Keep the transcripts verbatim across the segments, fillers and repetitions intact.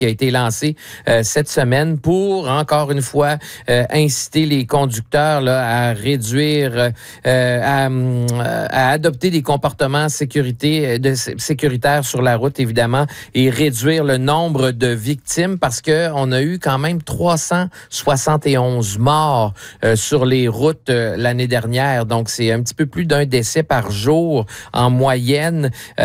qui a été lancé euh, cette semaine pour, encore une fois, euh, inciter les conducteurs là, à réduire, euh, à, à adopter des comportements sécurité, de, sécuritaires sur la route, évidemment, et réduire le nombre de victimes parce que on a eu quand même trois cent soixante et onze morts euh, sur les routes euh, l'année dernière. Donc, c'est un petit peu plus d'un décès par jour en moyenne.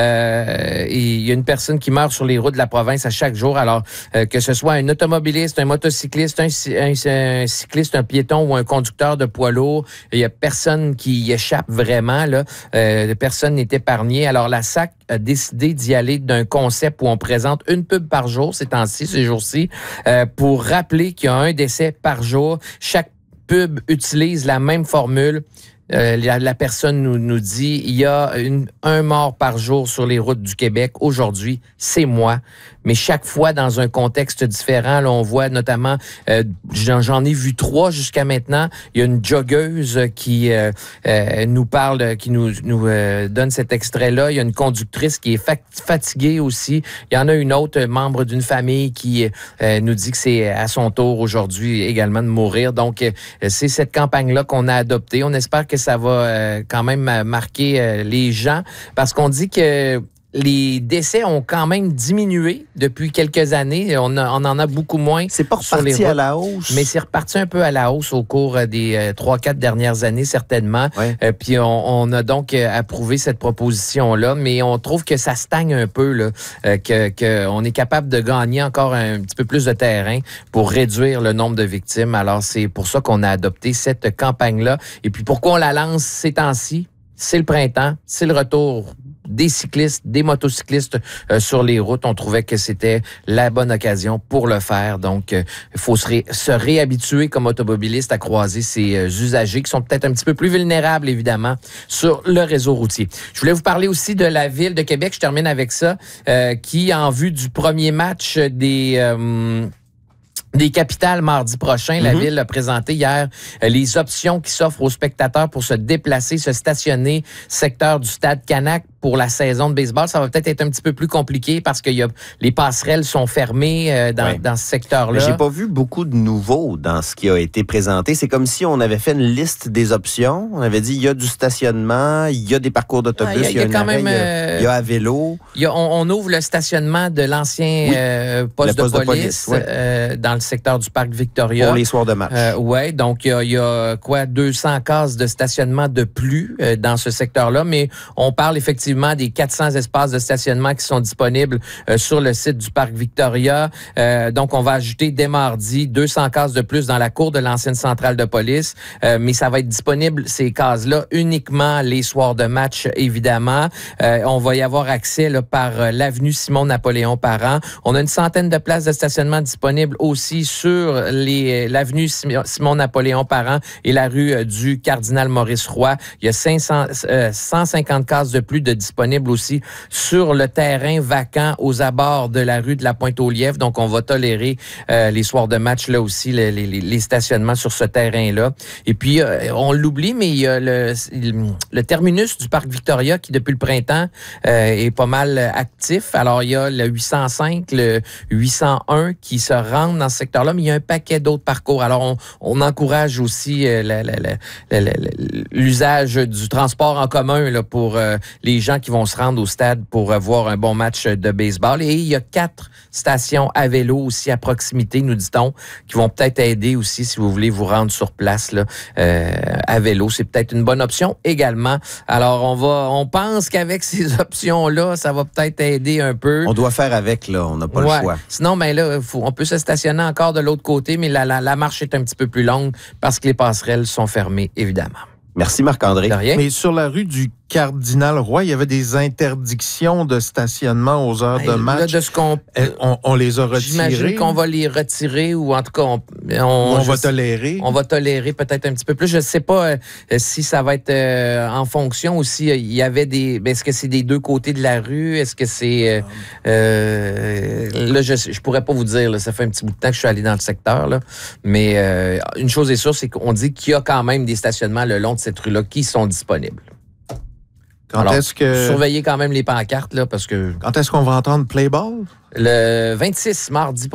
Euh, et il y a une personne qui meurt sur les routes de la province à chaque jour. Alors, Euh, que ce soit un automobiliste, un motocycliste, un, un, un cycliste, un piéton ou un conducteur de poids lourd, il y a personne qui y échappe vraiment, là. Euh, personne n'est épargné. Alors, la S A C a décidé d'y aller d'un concept où on présente une pub par jour, ces temps-ci, ces jours-ci, euh, pour rappeler qu'il y a un décès par jour. Chaque pub utilise la même formule. Euh, la, la personne nous, nous dit il y a une, un mort par jour sur les routes du Québec. Aujourd'hui, c'est moi. Mais chaque fois dans un contexte différent, là, on voit notamment, euh, j'en, j'en ai vu trois jusqu'à maintenant. Il y a une joggeuse qui euh, euh, nous parle, qui nous, nous euh, donne cet extrait-là. Il y a une conductrice qui est fa- fatiguée aussi. Il y en a une autre membre d'une famille qui euh, nous dit que c'est à son tour aujourd'hui également de mourir. Donc, euh, c'est cette campagne-là qu'on a adoptée. On espère que ça va euh, quand même marquer euh, les gens parce qu'on dit que les décès ont quand même diminué depuis quelques années. On, a, on en a beaucoup moins. C'est pas reparti à la hausse. Mais c'est reparti un peu à la hausse au cours des trois, euh, quatre dernières années, certainement. Ouais. Euh, puis on, on a donc euh, approuvé cette proposition-là, mais on trouve que ça stagne un peu, là, euh, que, que on est capable de gagner encore un petit peu plus de terrain pour réduire le nombre de victimes. Alors, c'est pour ça qu'on a adopté cette campagne-là. Et puis, pourquoi on la lance ces temps-ci? C'est le printemps, c'est le retour des cyclistes, des motocyclistes euh, sur les routes. On trouvait que c'était la bonne occasion pour le faire. Donc, il euh, faut se, ré- se réhabituer comme automobiliste à croiser ces euh, usagers qui sont peut-être un petit peu plus vulnérables, évidemment, sur le réseau routier. Je voulais vous parler aussi de la Ville de Québec. Je termine avec ça, euh, qui, en vue du premier match des... Euh, des capitales mardi prochain. La mm-hmm. Ville a présenté hier euh, les options qui s'offrent aux spectateurs pour se déplacer, se stationner secteur du Stade Canac pour la saison de baseball. Ça va peut-être être un petit peu plus compliqué parce que y a, les passerelles sont fermées euh, dans, ouais. dans ce secteur-là. Mais j'ai pas vu beaucoup de nouveaux dans ce qui a été présenté. C'est comme si on avait fait une liste des options. On avait dit il y a du stationnement, il y a des parcours d'autobus, ah, il y a, il y a, quand arrêt, même, il y a, il y a à vélo. Il y a, on, on ouvre le stationnement de l'ancien oui. euh, poste, poste de police, de police ouais. euh, dans le secteur du Parc Victoria. Pour les soirs de match. Euh, oui, donc il y a, il y a quoi, deux cents cases de stationnement de plus euh, dans ce secteur-là, mais on parle effectivement des quatre cents espaces de stationnement qui sont disponibles euh, sur le site du Parc Victoria. Euh, donc, on va ajouter dès mardi deux cents cases de plus dans la cour de l'ancienne centrale de police, euh, mais ça va être disponible, ces cases-là, uniquement les soirs de match, évidemment. Euh, on va y avoir accès là, par euh, l'avenue Simon-Napoléon Parent. On a une centaine de places de stationnement disponibles aussi sur les, l'avenue Simon-Napoléon Parent et la rue euh, du Cardinal-Maurice-Roy. Il y a cinq cents, euh, cent cinquante cases de plus de disponibles aussi sur le terrain vacant aux abords de la rue de la Pointe-aux-Lièvres. Donc, on va tolérer euh, les soirs de match là aussi, les, les, les stationnements sur ce terrain-là. Et puis, euh, on l'oublie, mais il y a le, le terminus du Parc Victoria qui, depuis le printemps, euh, est pas mal actif. Alors, il y a le huit cent cinq, le huit cent un qui se rendent dans ce secteur-là, mais il y a un paquet d'autres parcours. Alors, on, on encourage aussi euh, la, la, la, la, la, l'usage du transport en commun là, pour euh, les gens qui vont se rendre au stade pour voir un bon match de baseball. Et il y a quatre stations à vélo aussi à proximité, nous dit-on, qui vont peut-être aider aussi si vous voulez vous rendre sur place là, euh, à vélo. C'est peut-être une bonne option également. Alors, on va, on pense qu'avec ces options-là, ça va peut-être aider un peu. On doit faire avec, là. On n'a pas ouais. le choix. Sinon, ben là, faut, on peut se stationner encore de l'autre côté, mais la, la, la marche est un petit peu plus longue parce que les passerelles sont fermées, évidemment. Merci, Marc-André. De rien. Mais sur la rue du Cardinal-Roy, il y avait des interdictions de stationnement aux heures ben, de match. Là, de ce qu'on, on, on les a retirées. J'imagine qu'on va les retirer ou en tout cas, on, on, on je, va tolérer. On va tolérer peut-être un petit peu plus. Je ne sais pas euh, si ça va être euh, en fonction ou si euh, il y avait des... Ben, est-ce que c'est des deux côtés de la rue? Est-ce que c'est... Euh, euh, là, je ne pourrais pas vous dire. Là, ça fait un petit bout de temps que je suis allé dans le secteur. Là, mais euh, une chose est sûre, c'est qu'on dit qu'il y a quand même des stationnements le long de cette rue-là qui sont disponibles. Quand Alors, est-ce que surveillez quand même les pancartes, là, parce que quand est-ce qu'on va entendre Play Ball? le vingt-six, mardi